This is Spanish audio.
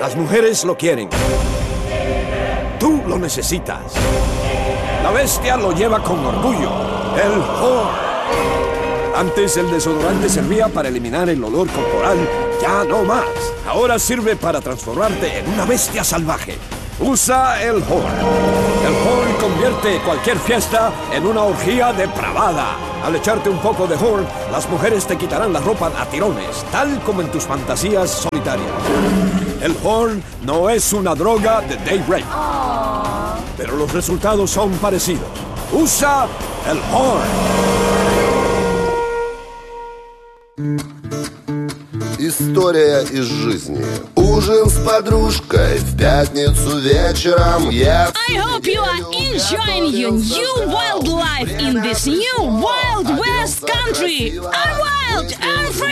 Las mujeres lo quieren. Tú lo necesitas. La bestia lo lleva con orgullo. El Horn. Antes el desodorante servía para eliminar el olor corporal. Ya no más. Ahora sirve para transformarte en una bestia salvaje. Usa el Horn. El Horn convierte cualquier fiesta en una orgía depravada. Al echarte un poco de Horn, las mujeres te quitarán la ropa a tirones, tal como en tus fantasías solitarias. El Horn no es una droga de day rape. Pero los resultados son parecidos. Usa el Horn. История из жизни. Ужин с подружкой в пятницу вечером. I hope you are enjoying your new wild life in this new Wild West country. I'm wild, I'm free.